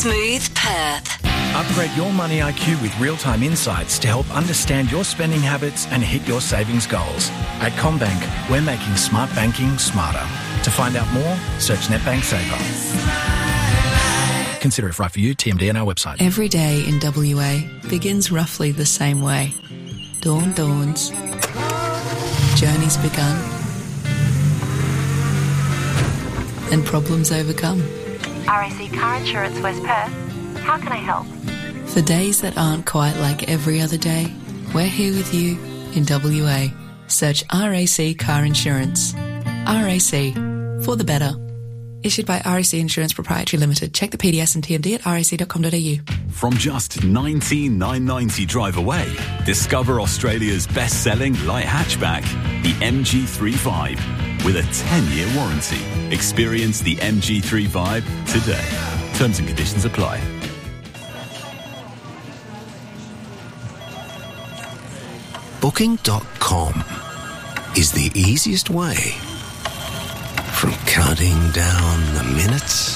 Smooth Perth. Upgrade your money IQ with real-time insights to help understand your spending habits and hit your savings goals. At CommBank, we're making smart banking smarter. To find out more, search NetBank Saver. Consider if right for you. TMD on our website. Every day in WA begins roughly the same way. Dawn dawns. Journey's begun. And problems overcome. RAC Car Insurance West Perth. How can I help? For days that aren't quite like every other day, we're here with you in WA. Search RAC Car Insurance. RAC, for the better. Issued by RAC Insurance Proprietary Limited. Check the PDS and TMD at rac.com.au. From just $19,990 drive away, discover Australia's best-selling light hatchback, the MG3 with a 10-year warranty. Experience the MG3 Vibe today. Terms and conditions apply. Booking.com is the easiest way from counting down the minutes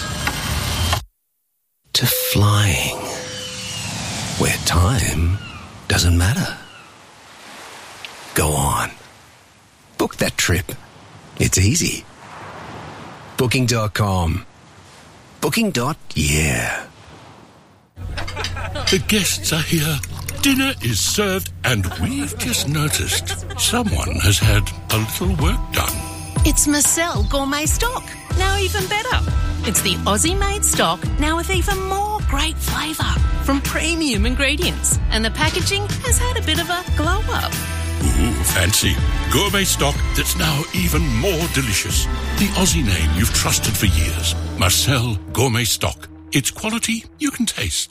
to flying where time doesn't matter. Go on. Book that trip. It's easy. Booking.com. Booking.yeah. The guests are here. Dinner is served, and we've just noticed someone has had a little work done. It's Marcel Gourmet Stock, now even better. It's the Aussie-made stock, now with even more great flavour from premium ingredients. And the packaging has had a bit of a glow-up. Ooh, fancy. Gourmet stock that's now even more delicious. The Aussie name you've trusted for years. Marcel Gourmet Stock. It's quality you can taste.